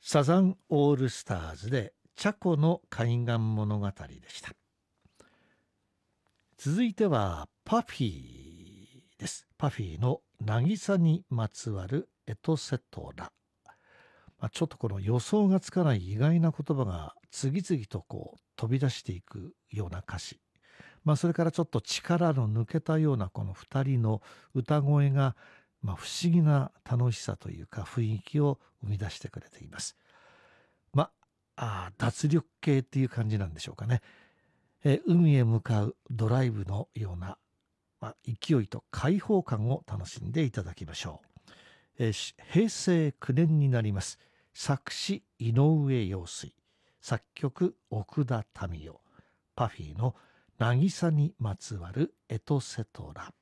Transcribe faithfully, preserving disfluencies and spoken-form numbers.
サザンオールスターズでチャコの海岸物語でした。続いてはパフィーです。パフィーの渚にまつわるエトセトラ。まあ、ちょっとこの予想がつかない意外な言葉が次々とこう飛び出していくような歌詞、まあ、それからちょっと力の抜けたようなこのふたりの歌声が、まあ、不思議な楽しさというか雰囲気を生み出してくれています。まあ、脱力系っていう感じなんでしょうかね。えー海へ向かうドライブのような、まあ、勢いと開放感を楽しんでいただきましょう。えーし平成きゅうねんになります。作詞井上陽水、作曲奥田民生、パフィーの渚にまつわるエトセトラ。